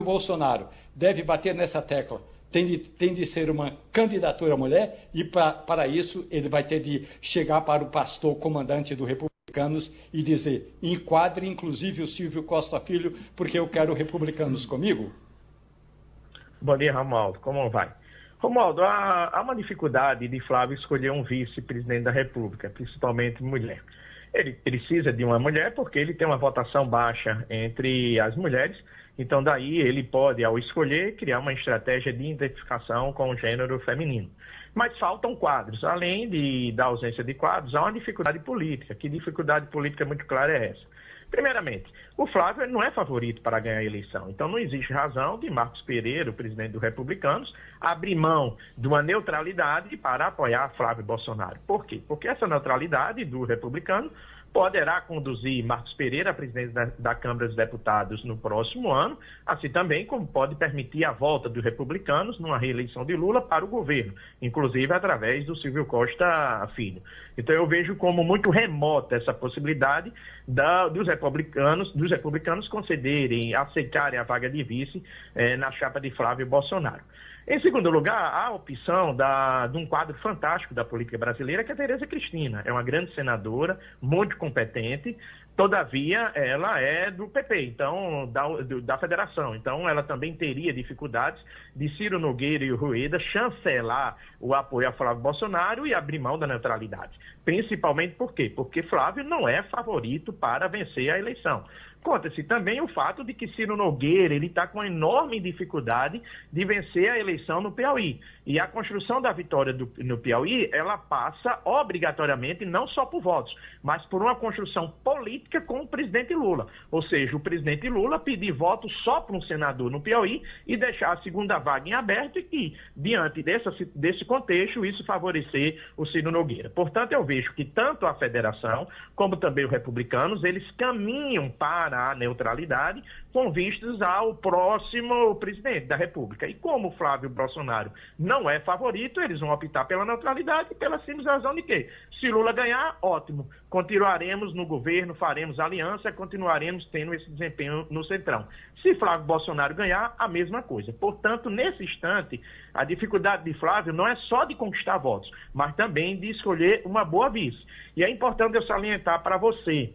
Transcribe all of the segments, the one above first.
Bolsonaro deve bater nessa tecla. Tem de ser uma candidatura mulher e, para isso, ele vai ter de chegar para o pastor comandante do Republicanos e dizer: enquadre inclusive o Silvio Costa Filho, porque eu quero republicanos comigo? Bom dia, Romualdo. Como vai? Romualdo, há uma dificuldade de Flávio escolher um vice-presidente da República, principalmente mulher. Ele precisa de uma mulher porque ele tem uma votação baixa entre as mulheres, então daí ele pode, ao escolher, criar uma estratégia de identificação com o gênero feminino. Mas faltam quadros. Além da ausência de quadros, há uma dificuldade política. Que dificuldade política muito clara é essa? Primeiramente, o Flávio não é favorito para ganhar a eleição, então não existe razão de Marcos Pereira, o presidente dos Republicanos, abrir mão de uma neutralidade para apoiar Flávio Bolsonaro. Por quê? Porque essa neutralidade do republicano poderá conduzir Marcos Pereira à presidência da Câmara dos Deputados no próximo ano, assim também como pode permitir a volta dos republicanos numa reeleição de Lula para o governo, inclusive através do Silvio Costa Filho. Então eu vejo como muito remota essa possibilidade dos republicanos concederem, aceitarem a vaga de vice na chapa de Flávio Bolsonaro. Em segundo lugar, há a opção de um quadro fantástico da política brasileira, que é a Tereza Cristina. É uma grande senadora, muito competente, todavia ela é do PP, então da federação. Então ela também teria dificuldades de Ciro Nogueira e o Rueda chancelar o apoio a Flávio Bolsonaro e abrir mão da neutralidade. Principalmente por quê? Porque Flávio não é favorito para vencer a eleição. Conta-se também o fato de que Ciro Nogueira está com enorme dificuldade de vencer a eleição no Piauí. E a construção da vitória no Piauí, ela passa obrigatoriamente não só por votos, mas por uma construção política com o presidente Lula. Ou seja, o presidente Lula pedir voto só para um senador no Piauí e deixar a segunda vaga em aberto e, diante desse contexto, isso favorecer o Ciro Nogueira. Portanto, eu vejo que tanto a federação como também os republicanos, eles caminham para a neutralidade com vistas ao próximo presidente da República. E como o Flávio Bolsonaro não é favorito, eles vão optar pela neutralidade pela simples razão de que, se Lula ganhar, ótimo, continuaremos no governo, faremos aliança, continuaremos tendo esse desempenho no Centrão. Se Flávio Bolsonaro ganhar, a mesma coisa. Portanto, nesse instante, a dificuldade de Flávio não é só de conquistar votos, mas também de escolher uma boa vice. E é importante eu salientar para você,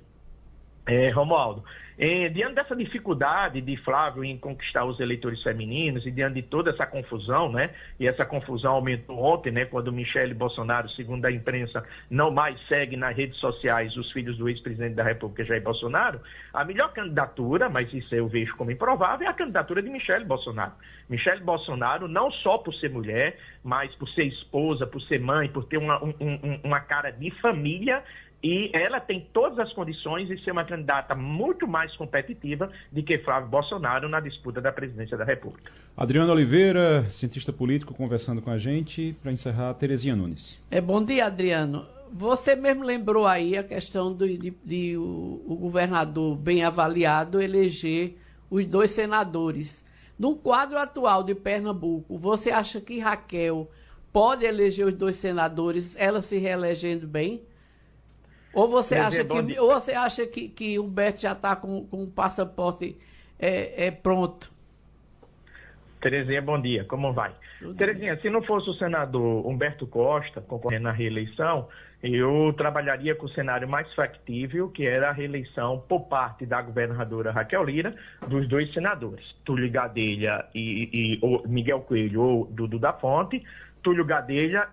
Romualdo, diante dessa dificuldade de Flávio em conquistar os eleitores femininos e diante de toda essa confusão, né? E essa confusão aumentou ontem, né? Quando Michele Bolsonaro, segundo a imprensa, não mais segue nas redes sociais os filhos do ex-presidente da República, Jair Bolsonaro, a melhor candidatura, mas isso eu vejo como improvável, é a candidatura de Michele Bolsonaro. Michele Bolsonaro, não só por ser mulher, mas por ser esposa, por ser mãe, por ter uma cara de família, e ela tem todas as condições de ser uma candidata muito mais competitiva do que Flávio Bolsonaro na disputa da presidência da República. Adriano Oliveira, cientista político, conversando com a gente. Para encerrar, Terezinha Nunes. Bom dia, Adriano. Você mesmo lembrou aí a questão de o governador bem avaliado eleger os 2 senadores. No quadro atual de Pernambuco, você acha que Raquel pode eleger os 2 senadores, ela se reelegendo bem? Ou você acha que o Beto já está com o passaporte pronto? Terezinha, bom dia. Como vai? Terezinha, se não fosse o senador Humberto Costa concorrendo na reeleição, eu trabalharia com o cenário mais factível, que era a reeleição por parte da governadora Raquel Lira dos 2 senadores, Túlio Gadelha e Miguel Coelho ou Dudu da Fonte, Túlio Gadelha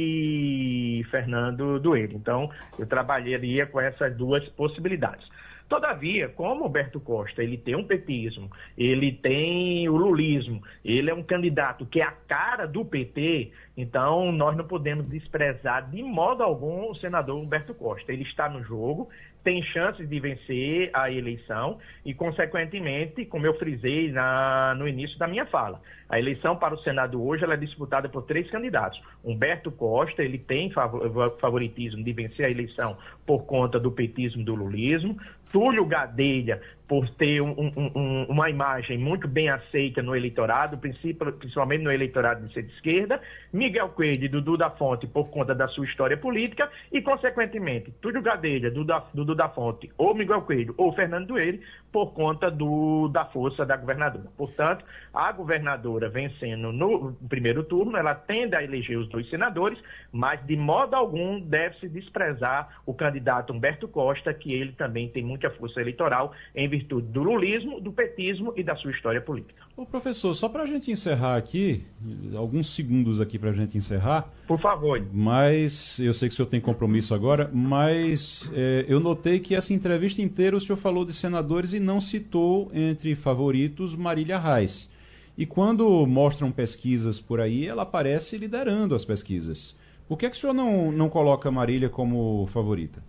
e Fernando Dueiro. Então, eu trabalharia com essas 2 possibilidades. Todavia, como Humberto Costa, ele tem um petismo, ele tem o lulismo, ele é um candidato que é a cara do PT, então nós não podemos desprezar de modo algum o senador Humberto Costa. Ele está no jogo, tem chances de vencer a eleição e, consequentemente, como eu frisei no início da minha fala, a eleição para o Senado hoje ela é disputada por 3 candidatos. Humberto Costa, ele tem favoritismo de vencer a eleição por conta do petismo do lulismo. Túlio Gadelha por ter uma imagem muito bem aceita no eleitorado, principalmente no eleitorado de centro-esquerda, Miguel Coelho e Dudu da Fonte por conta da sua história política e, consequentemente, Túlio Gadelha, Dudu da Fonte, ou Miguel Coelho ou Fernando Dueire por conta da força da governadora. Portanto, a governadora vencendo no primeiro turno, ela tende a eleger os 2 senadores, mas de modo algum deve-se desprezar o candidato Humberto Costa, que ele também tem muita força eleitoral em virtude do lulismo, do petismo e da sua história política. Ô, professor, só para a gente encerrar aqui, alguns segundos aqui para a gente encerrar. Por favor. Mas, eu sei que o senhor tem compromisso agora, mas eu notei que essa entrevista inteira o senhor falou de senadores e não citou entre favoritos Marília Reis. E quando mostram pesquisas por aí, ela aparece liderando as pesquisas. Por que o senhor não coloca Marília como favorita?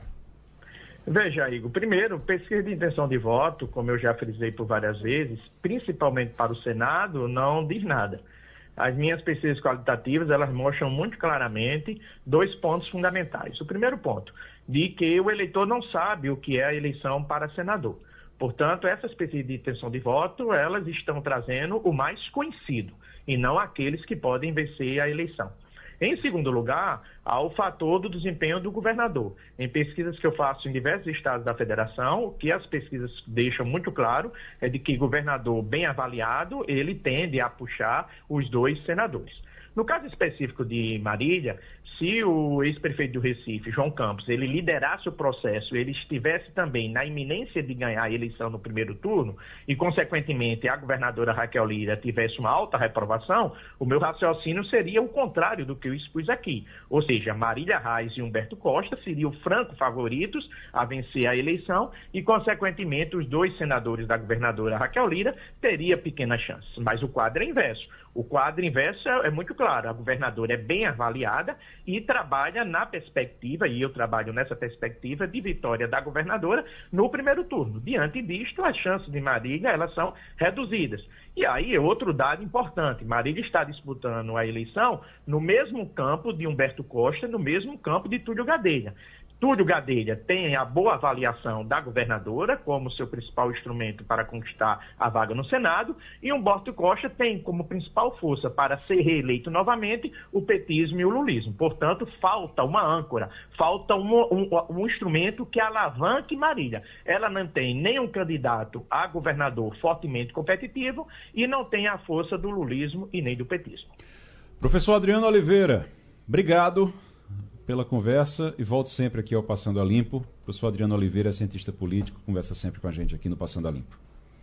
Veja, Igor, primeiro, pesquisa de intenção de voto, como eu já frisei por várias vezes, principalmente para o Senado, não diz nada. As minhas pesquisas qualitativas, elas mostram muito claramente 2 pontos fundamentais. O primeiro ponto, de que o eleitor não sabe o que é a eleição para senador. Portanto, essas pesquisas de intenção de voto, elas estão trazendo o mais conhecido, e não aqueles que podem vencer a eleição. Em segundo lugar, há o fator do desempenho do governador. Em pesquisas que eu faço em diversos estados da federação, o que as pesquisas deixam muito claro é de que governador bem avaliado, ele tende a puxar os 2 senadores. No caso específico de Marília, se o ex-prefeito do Recife, João Campos, ele liderasse o processo, ele estivesse também na iminência de ganhar a eleição no primeiro turno e, consequentemente, a governadora Raquel Lira tivesse uma alta reprovação, o meu raciocínio seria o contrário do que eu expus aqui. Ou seja, Marília Reis e Humberto Costa seriam franco favoritos a vencer a eleição e, consequentemente, os 2 senadores da governadora Raquel Lira teriam pequenas chances. Mas o quadro é inverso. O quadro inverso é muito claro, a governadora é bem avaliada e trabalha na perspectiva, e eu trabalho nessa perspectiva, de vitória da governadora no primeiro turno. Diante disto, as chances de Marília, elas são reduzidas. E aí, outro dado importante, Marília está disputando a eleição no mesmo campo de Humberto Costa, no mesmo campo de Túlio Gadelha. Túlio Gadelha tem a boa avaliação da governadora como seu principal instrumento para conquistar a vaga no Senado e Humberto Costa tem como principal força para ser reeleito novamente o petismo e o lulismo. Portanto, falta uma âncora, falta um instrumento que alavanque Marília. Ela não tem nenhum candidato a governador fortemente competitivo e não tem a força do lulismo e nem do petismo. Professor Adriano Oliveira, obrigado pela conversa e volte sempre aqui ao Passando a Limpo. O professor Adriano Oliveira é cientista político, conversa sempre com a gente aqui no Passando a Limpo.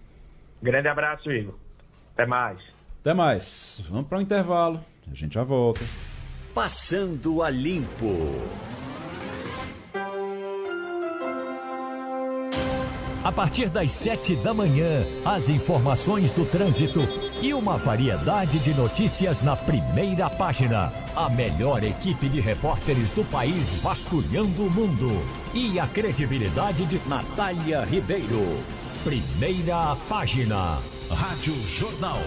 Grande abraço, Igor. Até mais. Até mais. Vamos para o intervalo. A gente já volta. Passando a Limpo. A partir das 7 da manhã, as informações do trânsito e uma variedade de notícias na primeira página. A melhor equipe de repórteres do país vasculhando o mundo. E a credibilidade de Natália Ribeiro. Primeira página. Rádio Jornal.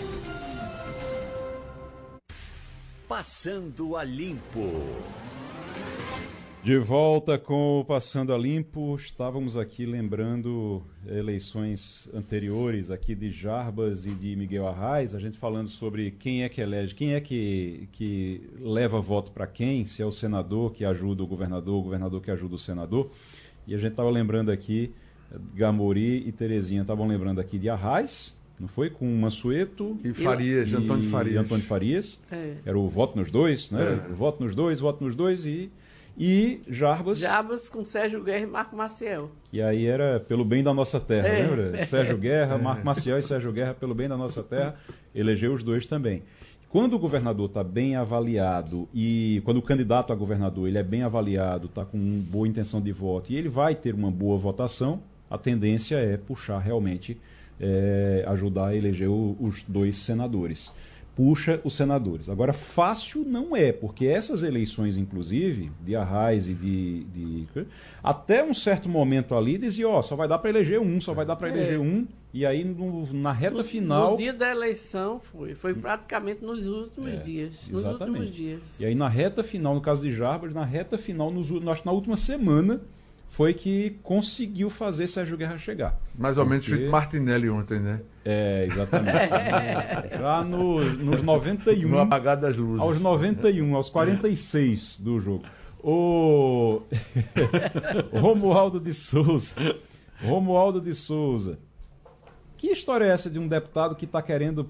Passando a Limpo. De volta com o Passando a Limpo, estávamos aqui lembrando eleições anteriores aqui de Jarbas e de Miguel Arraes, a gente falando sobre quem é que elege, quem é que leva voto para quem, se é o senador que ajuda o governador que ajuda o senador, e a gente estava lembrando aqui, Gamori e Terezinha estavam lembrando aqui de Arraes, não foi? Com Mansueto e Farias, Antônio Farias. E Antônio Farias. É. Era o voto nos dois, né? É. Voto nos dois e Jarbas. Jarbas com Sérgio Guerra e Marco Maciel. E aí era pelo bem da nossa terra, lembra? Sérgio Guerra, É. Marco Maciel e Sérgio Guerra, pelo bem da nossa terra, elegeu os dois também. Quando o governador está bem avaliado e quando o candidato a governador ele é bem avaliado, está com boa intenção de voto e ele vai ter uma boa votação, a tendência é puxar realmente, ajudar a eleger os dois senadores. Puxa os senadores. Agora, fácil não é, porque essas eleições, inclusive, de Arraes e de até um certo momento ali, dizia, só vai dar para eleger um, e aí na reta final... No dia da eleição foi praticamente nos últimos dias. Nos Exatamente. últimos dias. E aí na reta final, no caso de Jarbas, na reta final, acho que na última semana, foi que conseguiu fazer Sérgio Guerra chegar. Mais ou menos feito Martinelli ontem, né? Exatamente. Já nos 91. No apagar das luzes. Aos 91, aos 46 do jogo. O Romualdo de Souza. Que história é essa de um deputado que está querendo